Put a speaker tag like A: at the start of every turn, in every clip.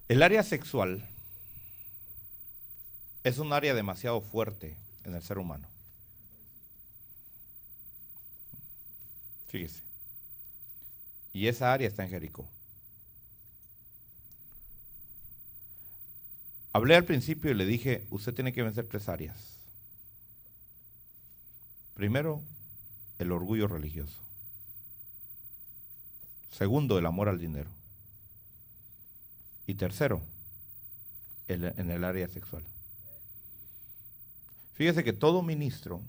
A: El área sexual es un área demasiado fuerte en el ser humano. Fíjese. Y esa área está en Jericó. Hablé al principio y le dije, usted tiene que vencer 3 áreas. Primero, el orgullo religioso. Segundo, el amor al dinero. Y tercero, en el área sexual. Fíjese que todo ministro,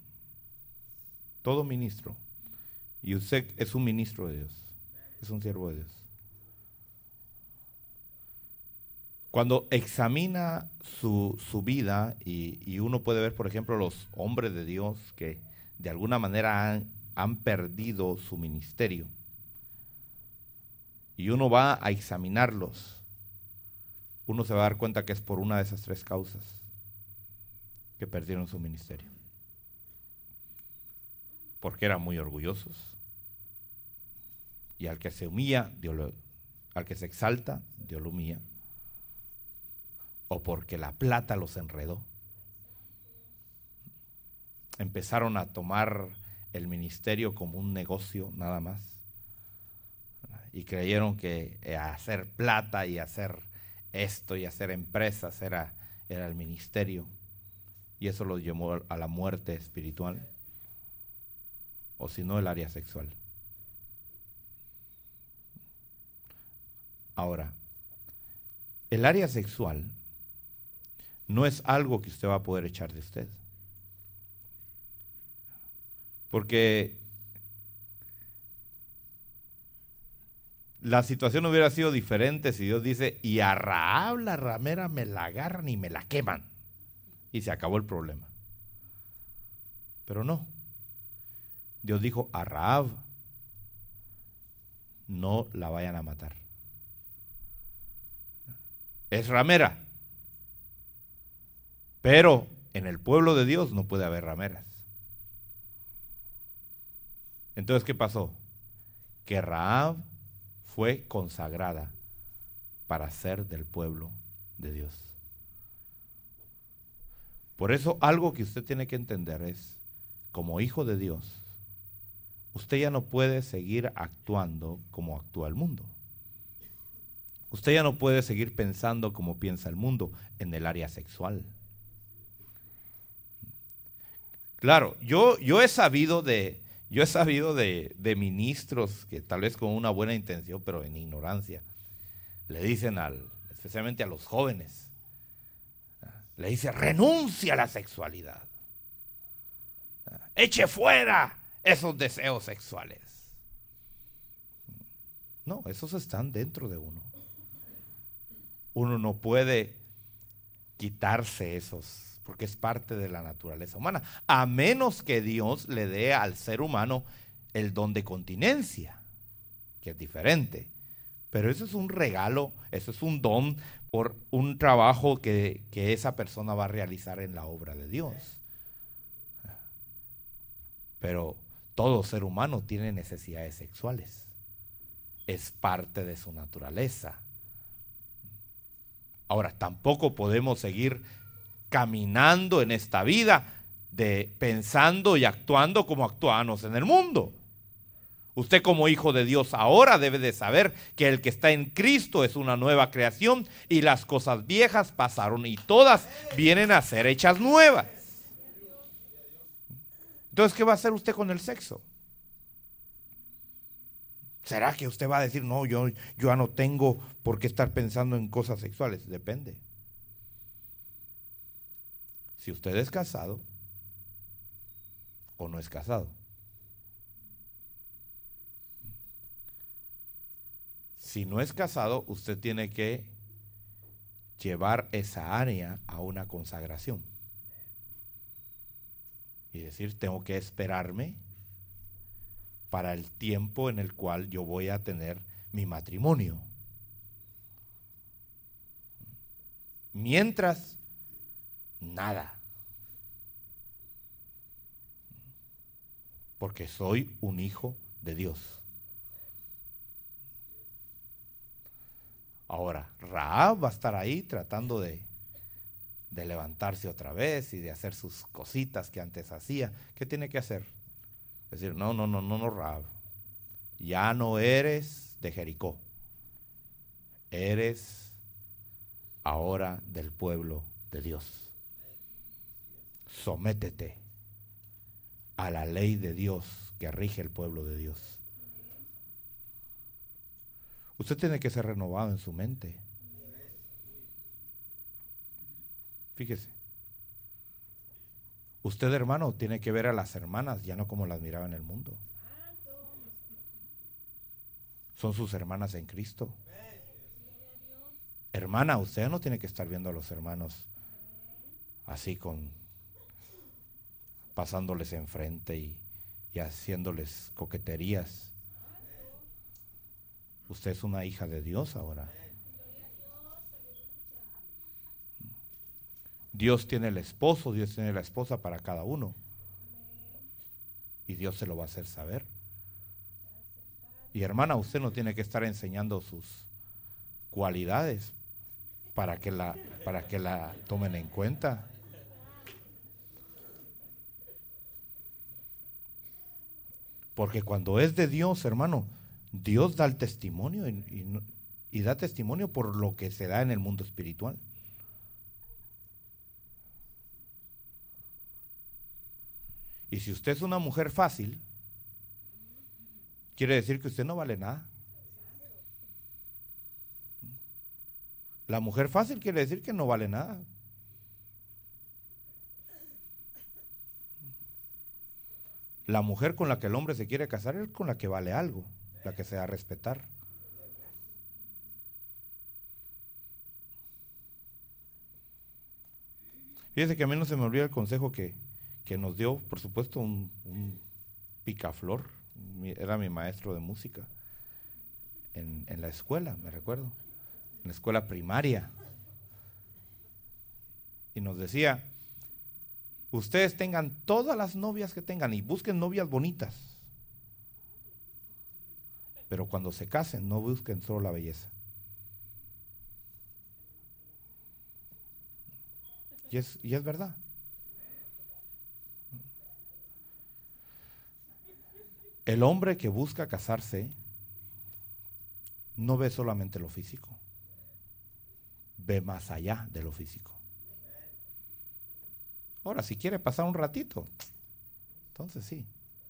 A: y usted es un ministro de Dios, es un siervo de Dios. Cuando examina su vida y uno puede ver, por ejemplo, los hombres de Dios que de alguna manera han perdido su ministerio, y uno va a examinarlos, uno se va a dar cuenta que es por una de esas 3 causas que perdieron su ministerio. Porque eran muy orgullosos. Y al que se humilla, al que se exalta, Dios lo humilla. O porque la plata los enredó. Empezaron a tomar el ministerio como un negocio nada más. Y creyeron que hacer plata y hacer esto y hacer empresas era el ministerio. Y eso los llevó a la muerte espiritual. O si no, el área sexual. Ahora, el área sexual no es algo que usted va a poder echar de usted. Porque la situación hubiera sido diferente si Dios dice, y a Rahab la ramera me la agarran y me la queman. Y se acabó el problema. Pero no. Dios dijo, a Rahab no la vayan a matar. Es ramera. Pero en el pueblo de Dios no puede haber rameras. Entonces, ¿qué pasó? Que Rahab fue consagrada para ser del pueblo de Dios. Por eso algo que usted tiene que entender es, como hijo de Dios, usted ya no puede seguir actuando como actúa el mundo. Usted ya no puede seguir pensando como piensa el mundo en el área sexual. Claro, yo he sabido de ministros que tal vez con una buena intención, pero en ignorancia, le dicen especialmente a los jóvenes, le dice, renuncia a la sexualidad. Eche fuera esos deseos sexuales. No, esos están dentro de uno. Uno no puede quitarse esos, porque es parte de la naturaleza humana, a menos que Dios le dé al ser humano el don de continencia, que es diferente. Pero eso es un regalo, eso es un don por un trabajo que esa persona va a realizar en la obra de Dios. Pero todo ser humano tiene necesidades sexuales. Es parte de su naturaleza. Ahora, tampoco podemos seguir caminando en esta vida pensando y actuando como actuábamos en el mundo. Usted como hijo de Dios ahora debe de saber que el que está en Cristo es una nueva creación y las cosas viejas pasaron y todas vienen a ser hechas nuevas. Entonces, ¿qué va a hacer usted con el sexo? ¿Será que usted va a decir, no, yo ya no tengo por qué estar pensando en cosas sexuales? Depende. Si usted es casado o no es casado. Si no es casado, usted tiene que llevar esa área a una consagración. Y decir, tengo que esperarme para el tiempo en el cual yo voy a tener mi matrimonio. Mientras, nada. Porque soy un hijo de Dios. Ahora, Rahab va a estar ahí tratando de levantarse otra vez y de hacer sus cositas que antes hacía. ¿Qué tiene que hacer? Decir, no, Rahab. Ya no eres de Jericó. Eres ahora del pueblo de Dios. Sométete a la ley de Dios que rige el pueblo de Dios. Usted tiene que ser renovado en su mente. Fíjese. Usted, hermano, tiene que ver a las hermanas ya no como las miraba en el mundo. Son sus hermanas en Cristo. Hermana, usted no tiene que estar viendo a los hermanos así pasándoles enfrente y haciéndoles coqueterías. Usted es una hija de Dios ahora. Dios tiene el esposo, Dios tiene la esposa para cada uno. Y Dios se lo va a hacer saber. Y hermana, usted no tiene que estar enseñando sus cualidades para que la tomen en cuenta. Porque cuando es de Dios, hermano, Dios da el testimonio y da testimonio por lo que se da en el mundo espiritual. Y si usted es una mujer fácil, quiere decir que usted no vale nada. La mujer fácil quiere decir que no vale nada. La mujer con la que el hombre se quiere casar es con la que vale algo, la que se da a respetar. Fíjese que a mí no se me olvida el consejo que nos dio, por supuesto, un picaflor. Era mi maestro de música en la escuela, me recuerdo, en la escuela primaria. Y nos decía, ustedes tengan todas las novias que tengan y busquen novias bonitas. Pero cuando se casen, no busquen solo la belleza. Y es verdad. El hombre que busca casarse no ve solamente lo físico, ve más allá de lo físico. Ahora, si quiere pasar un ratito, entonces sí.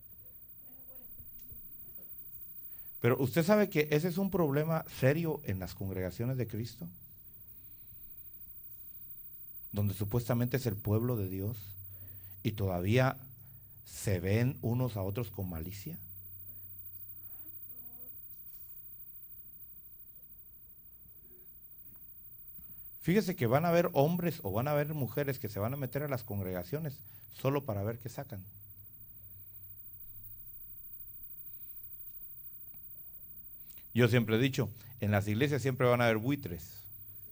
A: Pero usted sabe que ese es un problema serio en las congregaciones de Cristo, donde supuestamente es el pueblo de Dios y todavía se ven unos a otros con malicia. Fíjese que van a haber hombres o van a haber mujeres que se van a meter a las congregaciones solo para ver qué sacan. Yo siempre he dicho, en las iglesias siempre van a haber buitres.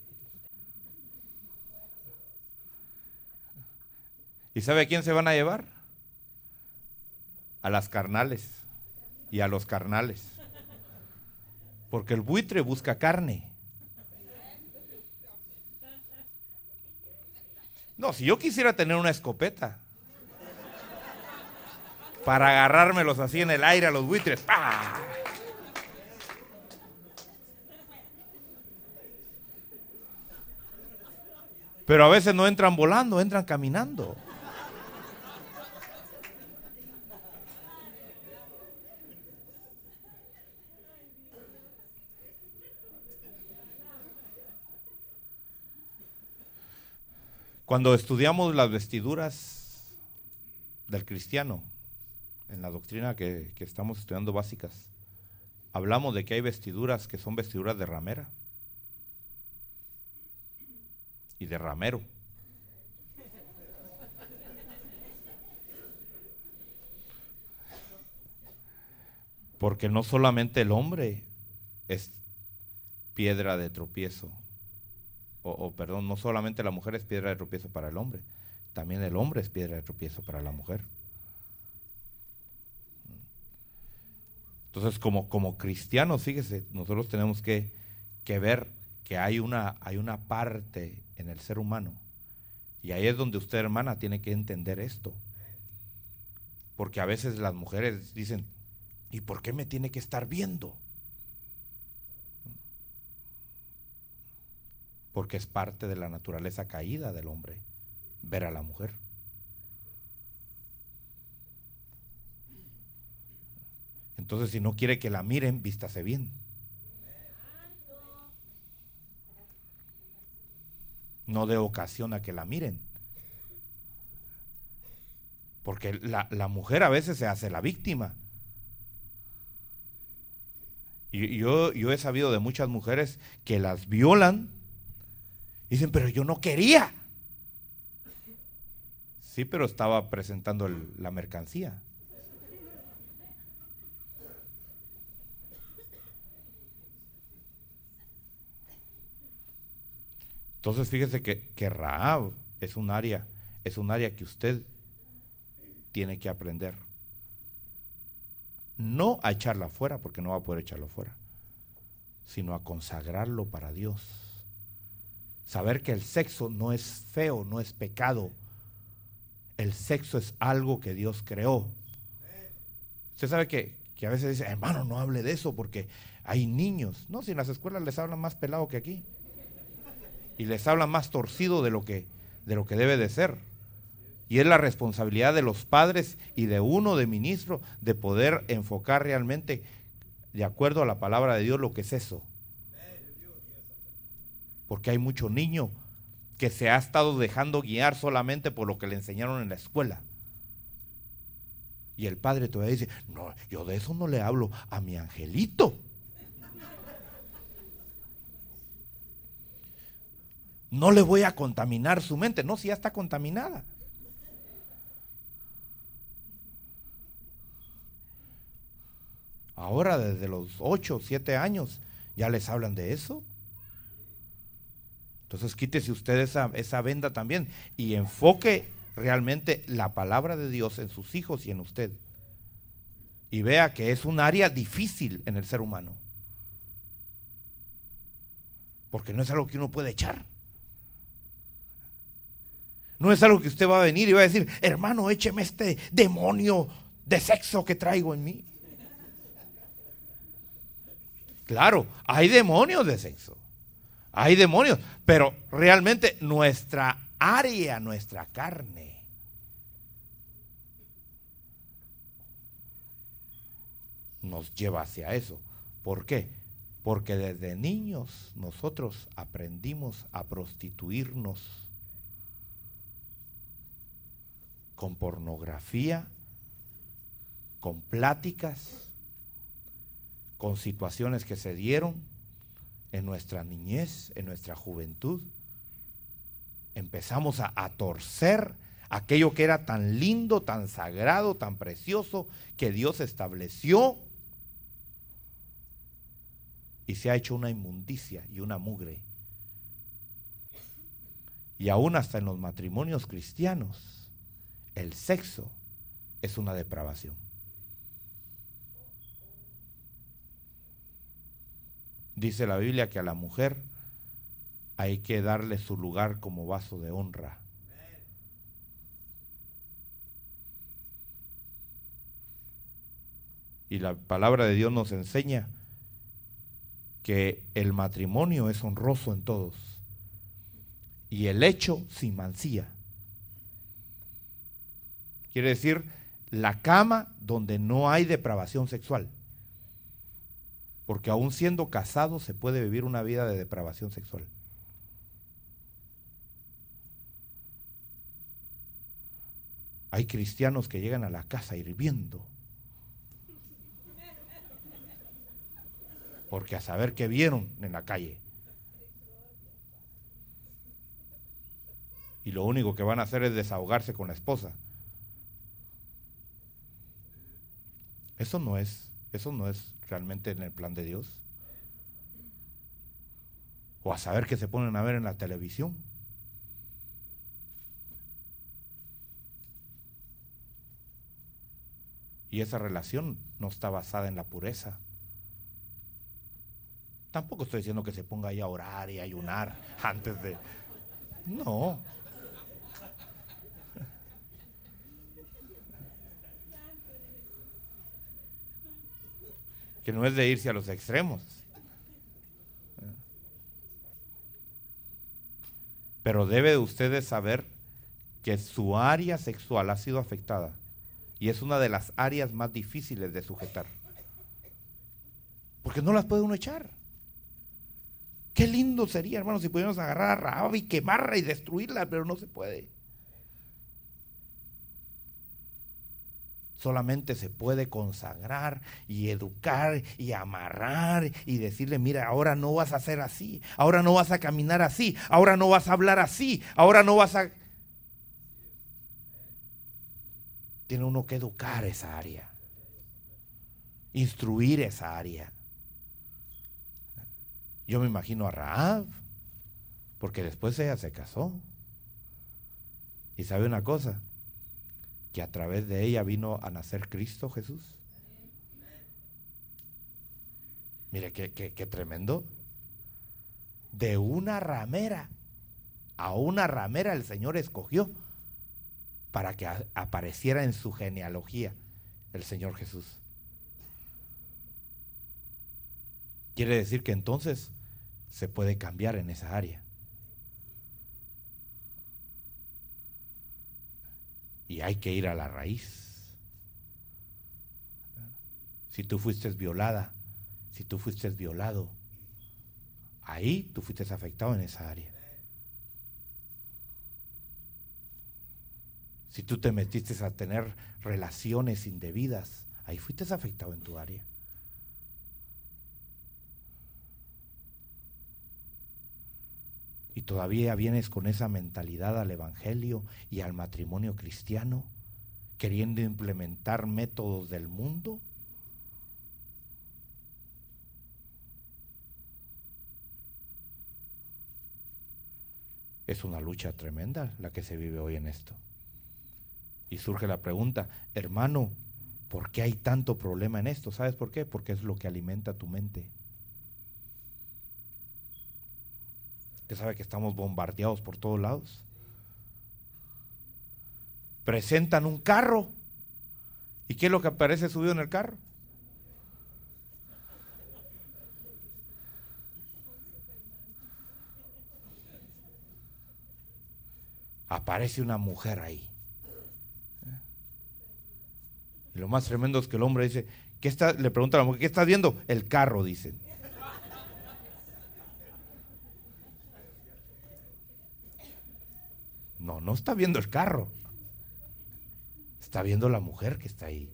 A: ¿Y sabe a quién se van a llevar? A las carnales y a los carnales. Porque el buitre busca carne. No, si yo quisiera tener una escopeta para agarrármelos así en el aire a los buitres, ¡pah! Pero a veces no entran volando, entran caminando. Cuando estudiamos las vestiduras del cristiano, en la doctrina que estamos estudiando básicas, hablamos de que hay vestiduras que son vestiduras de ramera y de ramero. Porque no solamente el hombre es piedra de tropiezo, perdón, no solamente la mujer es piedra de tropiezo para el hombre, también el hombre es piedra de tropiezo para la mujer. Entonces, como cristianos, fíjese, nosotros tenemos que ver que hay una parte en el ser humano, y ahí es donde usted, hermana, tiene que entender esto. Porque a veces las mujeres dicen, ¿y por qué me tiene que estar viendo? Porque es parte de la naturaleza caída del hombre, ver a la mujer. Entonces, si no quiere que la miren, vístase bien. No dé ocasión a que la miren. Porque la mujer a veces se hace la víctima. Y yo he sabido de muchas mujeres que las violan. Dicen, pero yo no quería. Sí, pero estaba presentando la mercancía. Entonces fíjese que Rahab es un área que usted tiene que aprender. No a echarla afuera, porque no va a poder echarlo afuera, sino a consagrarlo para Dios. Saber que el sexo no es feo, no es pecado. El sexo es algo que Dios creó. Usted sabe que a veces dice, hermano, no hable de eso porque hay niños. No, si en las escuelas les hablan más pelado que aquí. Y les hablan más torcido de lo que debe de ser. Y es la responsabilidad de los padres y de uno de ministro de poder enfocar realmente de acuerdo a la palabra de Dios lo que es eso. Porque hay mucho niño que se ha estado dejando guiar solamente por lo que le enseñaron en la escuela. Y el padre todavía dice, no, yo de eso no le hablo a mi angelito. No le voy a contaminar su mente. No, si ya está contaminada. Ahora desde los 8 o 7 años ya les hablan de eso. Entonces quítese usted esa venda también y enfoque realmente la palabra de Dios en sus hijos y en usted. Y vea que es un área difícil en el ser humano. Porque no es algo que uno puede echar. No es algo que usted va a venir y va a decir, hermano, écheme este demonio de sexo que traigo en mí. Claro, hay demonios de sexo. Hay demonios, pero realmente nuestra área, nuestra carne, nos lleva hacia eso. ¿Por qué? Porque desde niños nosotros aprendimos a prostituirnos con pornografía, con pláticas, con situaciones que se dieron en nuestra niñez, en nuestra juventud. Empezamos a torcer aquello que era tan lindo, tan sagrado, tan precioso, que Dios estableció, y se ha hecho una inmundicia y una mugre. Y aún hasta en los matrimonios cristianos, el sexo es una depravación. Dice la Biblia que a la mujer hay que darle su lugar como vaso de honra. Y la palabra de Dios nos enseña que el matrimonio es honroso en todos y el hecho sin mancilla. Quiere decir, la cama donde no hay depravación sexual. Porque aún siendo casado se puede vivir una vida de depravación sexual. Hay cristianos que llegan a la casa hirviendo. Porque a saber qué vieron en la calle. Y lo único que van a hacer es desahogarse con la esposa. Eso no es realmente en el plan de Dios. O a saber qué se ponen a ver en la televisión. Y esa relación no está basada en la pureza. Tampoco estoy diciendo que se ponga ahí a orar y a ayunar antes de... No. Que no es de irse a los extremos. Pero debe ustedes saber que su área sexual ha sido afectada y es una de las áreas más difíciles de sujetar. Porque no las puede uno echar. Qué lindo sería, hermano, si pudiéramos agarrar a Rahab y quemarla y destruirla, pero no se puede. Solamente se puede consagrar y educar y amarrar y decirle, mira, ahora no vas a hacer así, ahora no vas a caminar así, ahora no vas a hablar así, ahora no vas a... Tiene uno que educar esa área, instruir esa área. Yo me imagino a Rahab, porque después ella se casó. Y sabe una cosa, que a través de ella vino a nacer Cristo Jesús. Mire qué tremendo. De una ramera a una ramera el Señor escogió para que apareciera en su genealogía el Señor Jesús. Quiere decir que entonces se puede cambiar en esa área. Y hay que ir a la raíz. Si tú fuiste violada, si tú fuiste violado, ahí tú fuiste afectado en esa área. Si tú te metiste a tener relaciones indebidas, ahí fuiste afectado en tu área. Y todavía vienes con esa mentalidad al evangelio y al matrimonio cristiano, queriendo implementar métodos del mundo. Es una lucha tremenda la que se vive hoy en esto. Y surge la pregunta, hermano, ¿por qué hay tanto problema en esto? ¿Sabes por qué? Porque es lo que alimenta tu mente. Usted sabe que estamos bombardeados por todos lados. Presentan un carro. ¿Y qué es lo que aparece subido en el carro? Aparece una mujer ahí. Y lo más tremendo es que el hombre dice, le pregunta a la mujer, ¿qué estás viendo? El carro, dicen. No, no está viendo el carro. Está viendo la mujer que está ahí.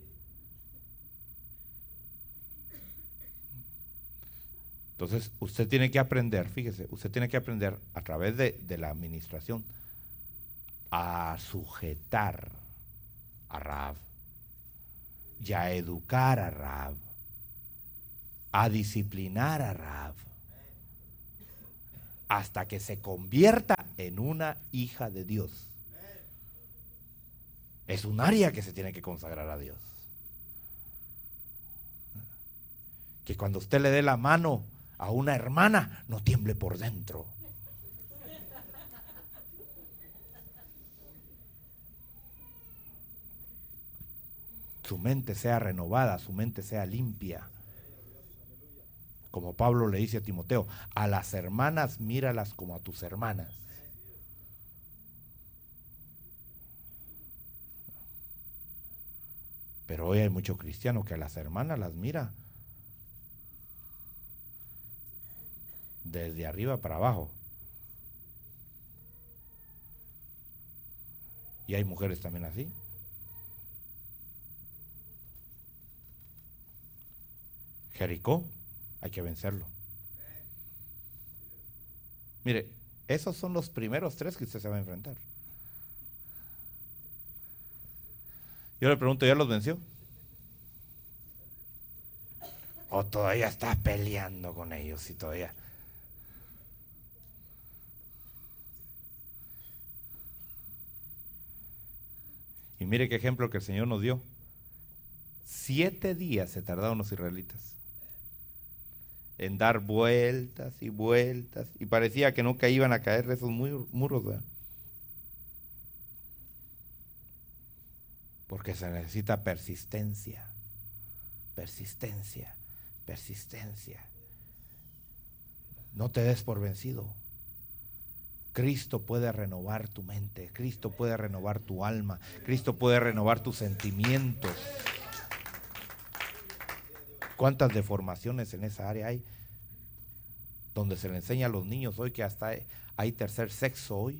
A: Entonces, usted tiene que aprender, fíjese, usted tiene que aprender a través de la administración a sujetar a Rahab y a educar a Rahab, a disciplinar a Rahab, hasta que se convierta en una hija de Dios. Es un área que se tiene que consagrar a Dios. Que cuando usted le dé la mano a una hermana, no tiemble por dentro. Su mente sea renovada, su mente sea limpia. Como Pablo le dice a Timoteo, a las hermanas míralas como a tus hermanas. Pero hoy hay muchos cristianos que a las hermanas las mira desde arriba para abajo. Y hay mujeres también así. Jericó, hay que vencerlo. Mire, esos son los primeros 3 que usted se va a enfrentar. Yo le pregunto, ¿ya los venció? ¿O todavía está peleando con ellos y todavía? Y mire qué ejemplo que el Señor nos dio. 7 días se tardaron los israelitas en dar vueltas y vueltas, y parecía que nunca iban a caer esos muros, ¿verdad? Porque se necesita persistencia, persistencia, persistencia. No te des por vencido. Cristo puede renovar tu mente, Cristo puede renovar tu alma, Cristo puede renovar tus sentimientos. ¿Cuántas deformaciones en esa área hay? Donde se le enseña a los niños hoy que hasta hay tercer sexo hoy.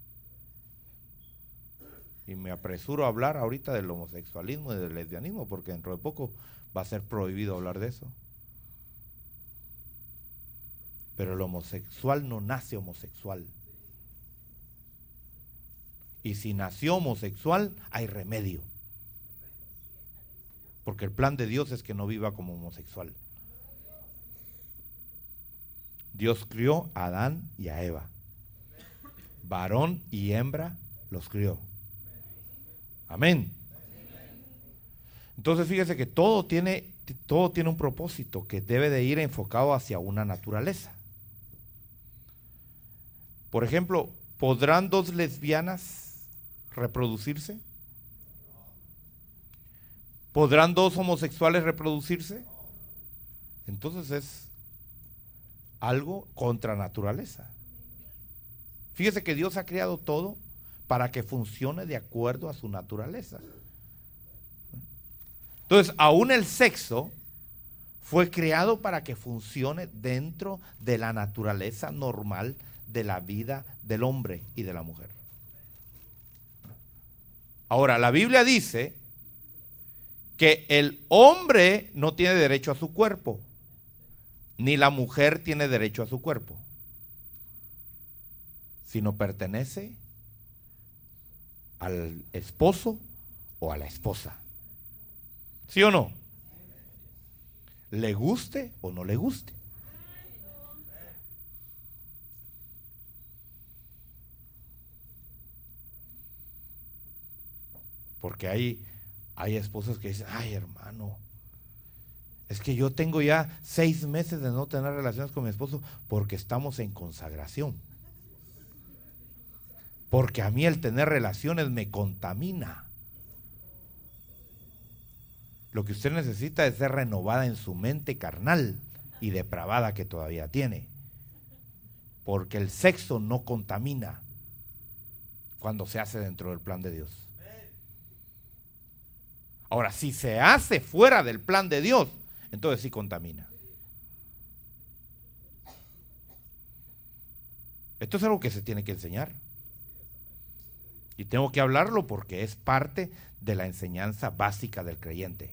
A: Y me apresuro a hablar ahorita del homosexualismo y del lesbianismo, porque dentro de poco va a ser prohibido hablar de eso. Pero el homosexual no nace homosexual. Y si nació homosexual, hay remedio. Porque el plan de Dios es que no viva como homosexual. Dios crió a Adán y a Eva. Varón y hembra los crió. Amén. Entonces fíjese que todo tiene un propósito que debe de ir enfocado hacia una naturaleza. Por ejemplo, ¿podrán dos lesbianas reproducirse? ¿Podrán dos homosexuales reproducirse? Entonces es algo contra naturaleza. Fíjese que Dios ha creado todo para que funcione de acuerdo a su naturaleza. Entonces, aún el sexo fue creado para que funcione dentro de la naturaleza normal de la vida del hombre y de la mujer. Ahora, la Biblia dice que el hombre no tiene derecho a su cuerpo, ni la mujer tiene derecho a su cuerpo, sino pertenece al esposo o a la esposa. ¿Sí o no? Le guste o no le guste. Porque hay esposas que dicen, ay hermano, es que yo tengo ya 6 meses de no tener relaciones con mi esposo porque estamos en consagración. Porque a mí el tener relaciones me contamina. Lo que usted necesita es ser renovada en su mente carnal y depravada que todavía tiene. Porque el sexo no contamina cuando se hace dentro del plan de Dios. Ahora, si se hace fuera del plan de Dios, entonces sí contamina. Esto es algo que se tiene que enseñar. Y tengo que hablarlo porque es parte de la enseñanza básica del creyente.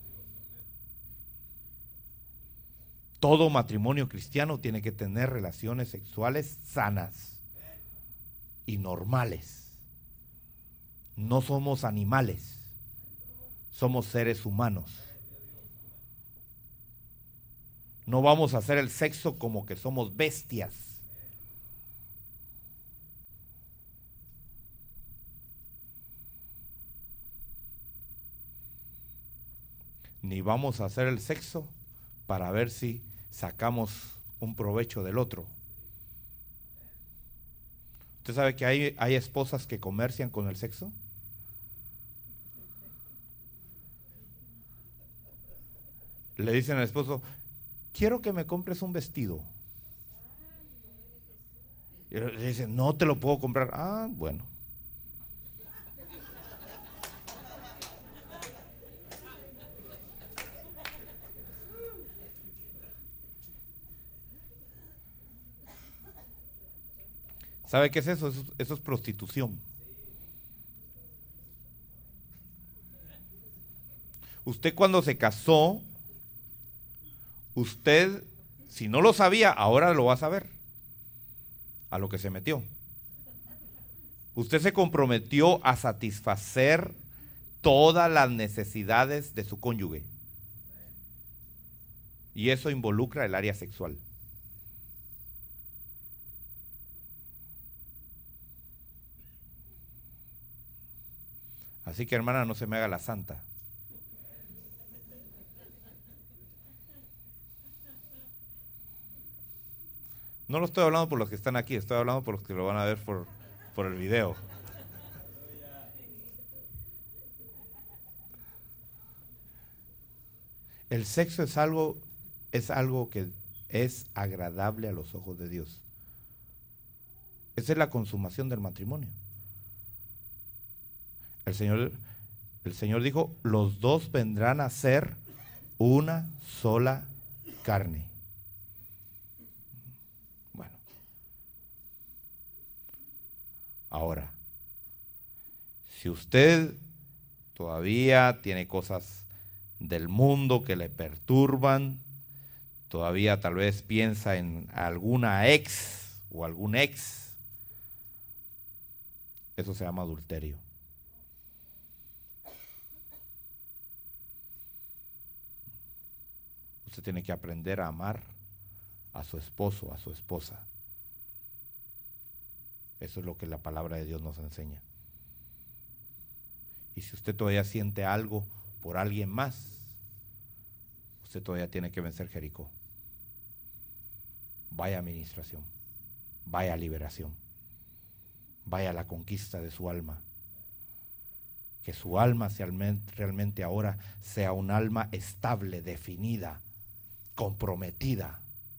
A: Todo matrimonio cristiano tiene que tener relaciones sexuales sanas y normales. No somos animales, somos seres humanos. No vamos a hacer el sexo como que somos bestias. Ni vamos a hacer el sexo para ver si sacamos un provecho del otro. ¿Usted sabe que hay esposas que comercian con el sexo? Le dicen al esposo, quiero que me compres un vestido. Y le dicen, no te lo puedo comprar. Ah, bueno. ¿Sabe qué es eso? Eso es prostitución. Usted cuando se casó, usted, si no lo sabía, ahora lo va a saber. A lo que se metió. Usted se comprometió a satisfacer todas las necesidades de su cónyuge. Y eso involucra el área sexual. Así que hermana, no se me haga la santa. No lo estoy hablando por los que están aquí, estoy hablando por los que lo van a ver por el video. El sexo es algo que es agradable a los ojos de Dios. Esa es la consumación del matrimonio. El Señor dijo, los dos vendrán a ser una sola carne. Bueno, ahora, si usted todavía tiene cosas del mundo que le perturban, todavía tal vez piensa en alguna ex o algún ex, eso se llama adulterio. Usted tiene que aprender a amar a su esposo, a su esposa. Eso es lo que la palabra de Dios nos enseña. Y si usted todavía siente algo por alguien más, usted todavía tiene que vencer Jericó. Vaya a administración, vaya a liberación, vaya a la conquista de su alma. Que su alma realmente ahora sea un alma estable, definida, comprometida.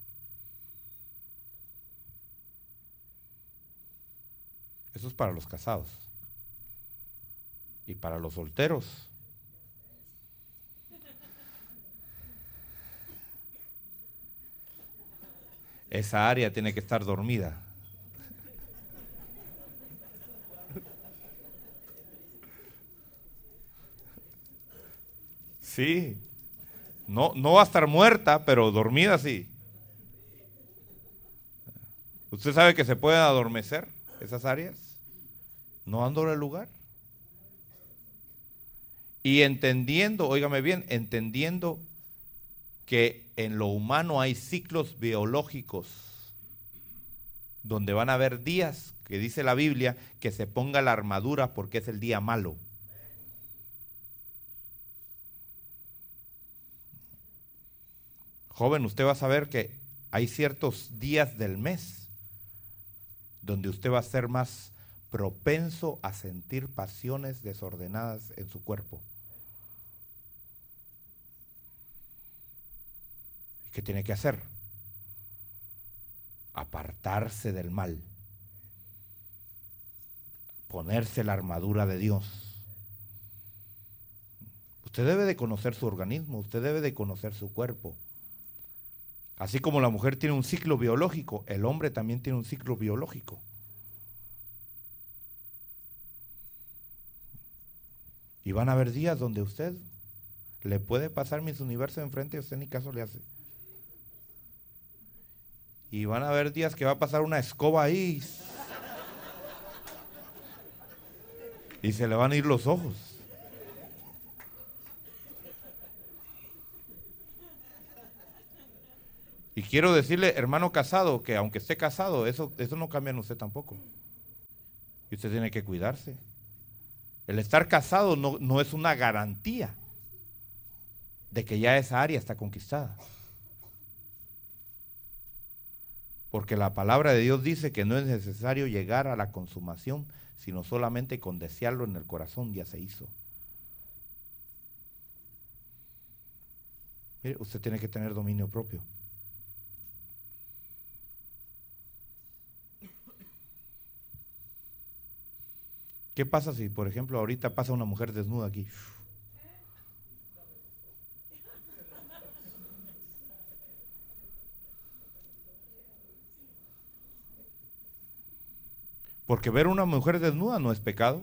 A: Eso es para los casados. Y para los solteros, esa área tiene que estar dormida. Sí, no va a estar muerta, pero dormida sí. ¿Usted sabe que se pueden adormecer esas áreas? No dándole lugar. Y entendiendo, óigame bien, entendiendo que en lo humano hay ciclos biológicos donde van a haber días, que dice la Biblia, que se ponga la armadura porque es el día malo. Joven, usted va a saber que hay ciertos días del mes donde usted va a ser más propenso a sentir pasiones desordenadas en su cuerpo. ¿Qué tiene que hacer? Apartarse del mal, ponerse la armadura de Dios. Usted debe de conocer su organismo, usted debe de conocer su cuerpo. Así como la mujer tiene un ciclo biológico, el hombre también tiene un ciclo biológico. Y van a haber días donde usted le puede pasar Miss Universo enfrente y usted ni caso le hace. Y van a haber días que va a pasar una escoba ahí y se le van a ir los ojos. Y quiero decirle, hermano casado, que aunque esté casado, eso no cambia en usted tampoco. Y usted tiene que cuidarse. El estar casado no es una garantía de que ya esa área está conquistada. Porque la palabra de Dios dice que no es necesario llegar a la consumación, sino solamente con desearlo en el corazón ya se hizo. Mire, usted tiene que tener dominio propio. ¿Qué pasa si, por ejemplo, ahorita pasa una mujer desnuda aquí? Porque ver una mujer desnuda no es pecado.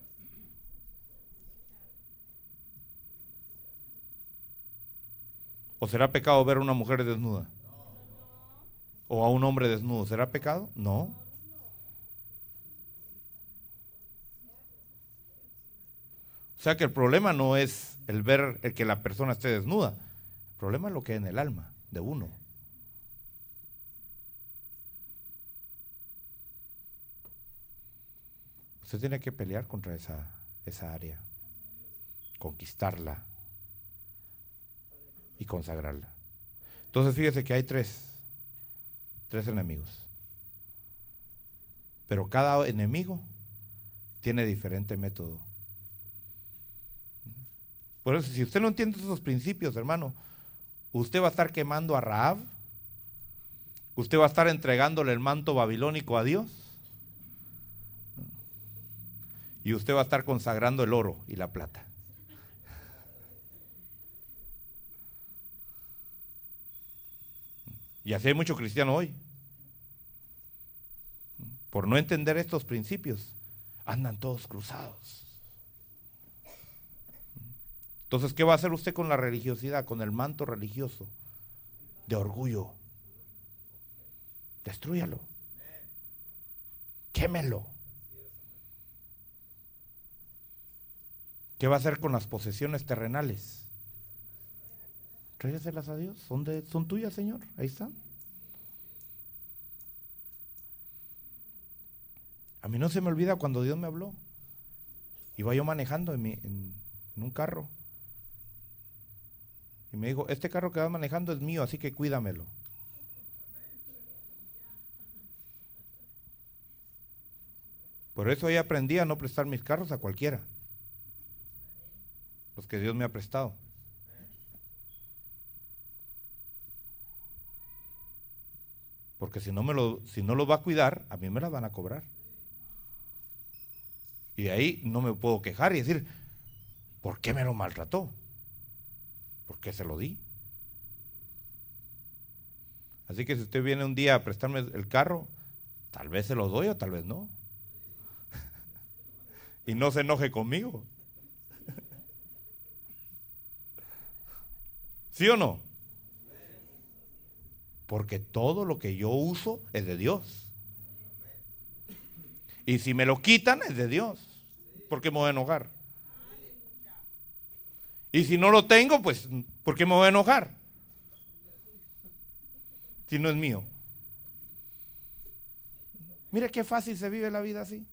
A: ¿O será pecado ver a una mujer desnuda? ¿O a un hombre desnudo? ¿Será pecado? No. O sea que el problema no es el ver el que la persona esté desnuda. El problema es lo que hay en el alma de uno. Usted tiene que pelear contra esa área, conquistarla y consagrarla. Entonces fíjese que hay tres. 3 enemigos. Pero cada enemigo tiene diferente método. Por eso, si usted no entiende esos principios, hermano, usted va a estar quemando a Rahab, usted va a estar entregándole el manto babilónico a Dios, y usted va a estar consagrando el oro y la plata. Y así hay muchos cristianos hoy. Por no entender estos principios, andan todos cruzados. Entonces, ¿qué va a hacer usted con la religiosidad, con el manto religioso de orgullo? Destrúyalo. Quémelo. ¿Qué va a hacer con las posesiones terrenales? Tráigaselas a Dios. Son tuyas, Señor. Ahí están. A mí no se me olvida cuando Dios me habló. Iba yo manejando en un carro. Y me dijo, este carro que vas manejando es mío, así que cuídamelo. Por eso yo aprendí a no prestar mis carros a cualquiera. Los que Dios me ha prestado. Porque si no lo va a cuidar, a mí me la van a cobrar. Y de ahí no me puedo quejar y decir, ¿por qué me lo maltrató? ¿Por qué se lo di? Así que si usted viene un día a prestarme el carro, tal vez se lo doy o tal vez no. Y no se enoje conmigo. ¿Sí o no? Porque todo lo que yo uso es de Dios. Y si me lo quitan es de Dios. ¿Por qué me voy a enojar? Y si no lo tengo, pues ¿por qué me voy a enojar? Si no es mío. Mire qué fácil se vive la vida así.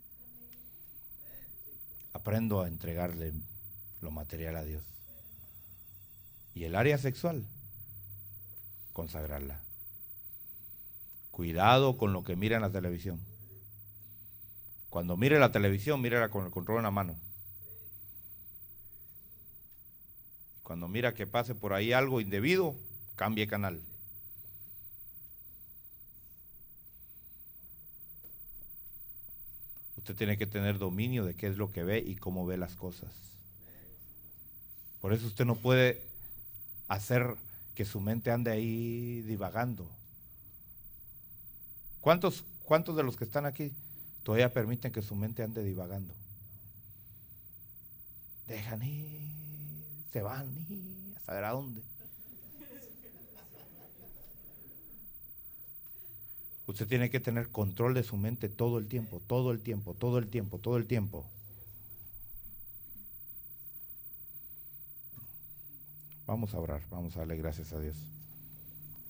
A: Aprendo a entregarle lo material a Dios. Y el área sexual, consagrarla. Cuidado con lo que mira en la televisión. Cuando mire la televisión, mírela con el control en la mano. Cuando mira que pase por ahí algo indebido, cambie canal. Usted tiene que tener dominio de qué es lo que ve y cómo ve las cosas. Por eso usted no puede hacer que su mente ande ahí divagando. ¿Cuántos de los que están aquí todavía permiten que su mente ande divagando? Dejan ir, se van y a saber a dónde. Usted tiene que tener control de su mente todo el tiempo, todo el tiempo, todo el tiempo, todo el tiempo. Vamos a orar, vamos a darle gracias a Dios.